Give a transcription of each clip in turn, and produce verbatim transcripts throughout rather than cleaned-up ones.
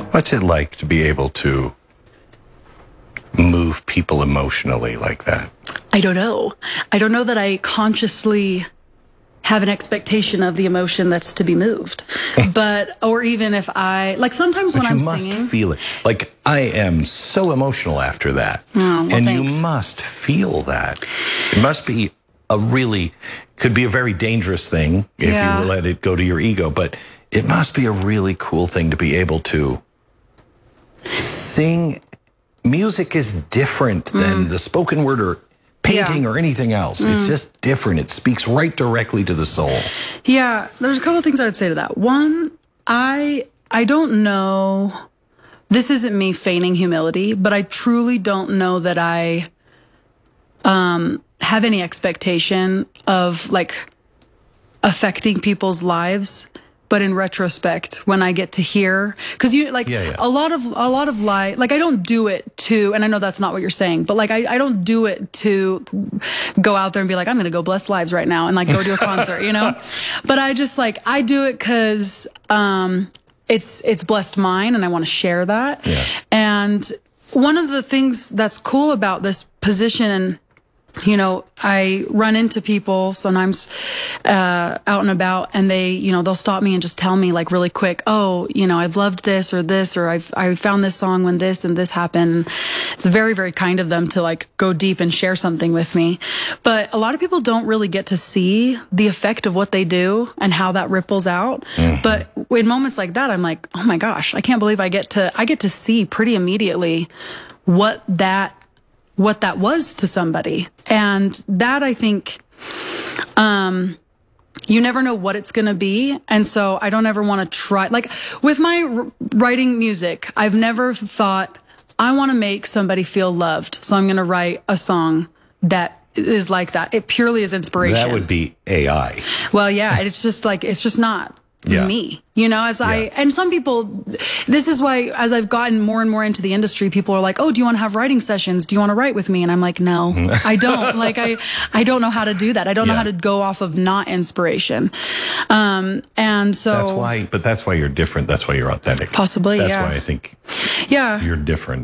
What's it like to be able to move people emotionally like that? I don't know. I don't know that I consciously have an expectation of the emotion that's to be moved. But, or even if I, like sometimes but when I'm you must singing. feel it. Like, I am so emotional after that. Oh, well, and thanks. you must feel that. It must be a really, could be a very dangerous thing if Yeah. you let it go to your ego, but it must be a really cool thing to be able to sing. Music is different than Mm. the spoken word or painting Yeah. or anything else. Mm. It's just different. It speaks right directly to the soul. Yeah, there's a couple of things I would say to that. One, I I don't know, this isn't me feigning humility, but I truly don't know that I um, have any expectation of like affecting people's lives. But in retrospect, when I get to hear, because you like Yeah, yeah. a lot of a lot of lie, like I don't do it to, and I know that's not what you're saying, but like I, I don't do it to go out there and be like, I'm gonna go bless lives right now and like go to a concert, you know. But I just like I do it because um, it's it's blessed mine, and I want to share that. Yeah. And one of the things that's cool about this position, and you know, I run into people sometimes uh, out and about, and they, you know, they'll stop me and just tell me like really quick, oh, you know, I've loved this or this, or I've I found this song when this and this happened. It's very, very kind of them to like go deep and share something with me. But a lot of people don't really get to see the effect of what they do and how that ripples out. Mm-hmm. But in moments like that, I'm like, oh my gosh, I can't believe I get to I get to see pretty immediately what that. what that was to somebody. And that, I think, um, you never know what it's going to be. And so I don't ever want to try, like with my r- writing music, I've never thought I want to make somebody feel loved. So I'm going to write a song that is like that. It purely is inspiration. That would be A I. Well, yeah, it's just like, it's just not Yeah. me, you know, as I, Yeah. and some people, this is why, as I've gotten more and more into the industry, people are like, oh, do you want to have writing sessions? Do you want to write with me? And I'm like, no, I don't. Like, I, I don't know how to do that. I don't know Yeah. how to go off of not inspiration. Um, and so. That's why, but that's why you're different. That's why you're authentic. Possibly, That's yeah. why I think Yeah. you're different.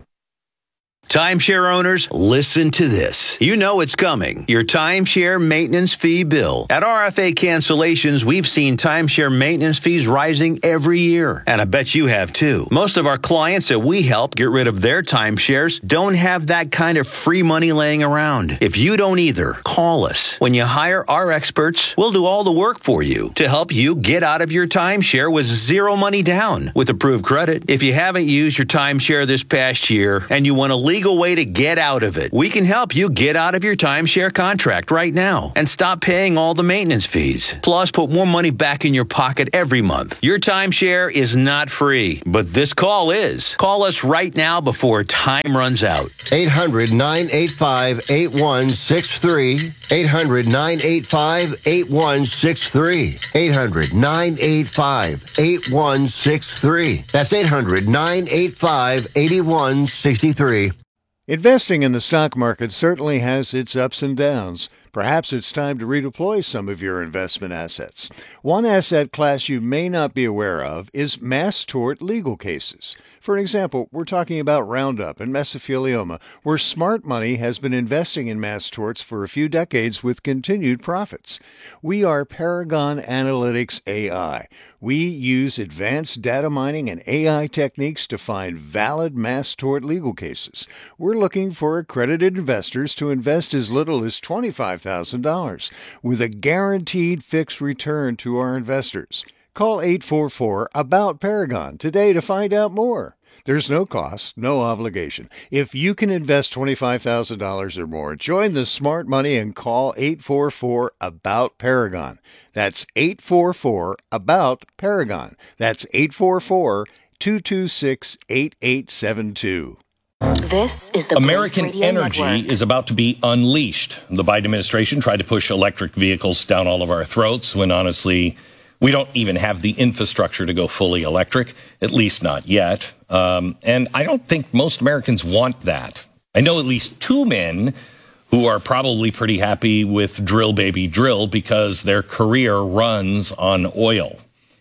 Timeshare owners, listen to this. You know it's coming. Your timeshare maintenance fee bill. At R F A Cancellations, we've seen timeshare maintenance fees rising every year. And I bet you have too. Most of our clients that we help get rid of their timeshares don't have that kind of free money laying around. If you don't either, call us. When you hire our experts, we'll do all the work for you to help you get out of your timeshare with zero money down with approved credit. If you haven't used your timeshare this past year and you want to leave legal way to get out of it. We can help you get out of your timeshare contract right now and stop paying all the maintenance fees. Plus, put more money back in your pocket every month. Your timeshare is not free, but this call is. Call us right now before time runs out. eight hundred, nine eight five, eight one six three. eight hundred, nine eight five, eight one six three. eight hundred, nine eight five, eight one six three. That's eight hundred, nine eight five, eight one six three. Investing in the stock market certainly has its ups and downs. Perhaps it's time to redeploy some of your investment assets. One asset class you may not be aware of is mass tort legal cases. For example, we're talking about Roundup and mesothelioma, where smart money has been investing in mass torts for a few decades with continued profits. We are Paragon Analytics A I. We use advanced data mining and A I techniques to find valid mass tort legal cases. We're looking for accredited investors to invest as little as twenty-five thousand dollars with a guaranteed fixed return to our investors. Call eight four four, A B O U T, Paragon today to find out more. There's no cost, no obligation. If you can invest twenty-five thousand dollars or more, join the smart money and call eight four four, A B O U T, Paragon. That's eight four four, A B O U T, Paragon. That's eight four four, two two six, eight eight seven two. This is the American Blaze Radio energy Network. is about to be unleashed. The Biden administration tried to push electric vehicles down all of our throats when honestly we don't even have the infrastructure to go fully electric, at least not yet. Um, and I don't think most Americans want that. I know at least two men who are probably pretty happy with drill baby drill because their career runs on oil.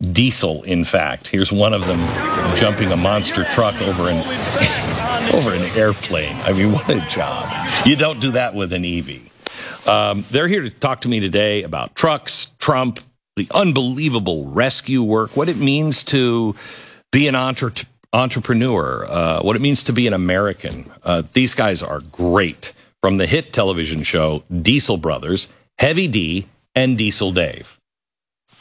Diesel, in fact. Here's one of them jumping a monster truck over an over an airplane. I mean, what a job. You don't do that with an E V. Um, they're here to talk to me today about trucks, Trump, the unbelievable rescue work, what it means to be an entre- entrepreneur, uh, what it means to be an American. Uh, these guys are great. From the hit television show Diesel Brothers, Heavy D, and Diesel Dave.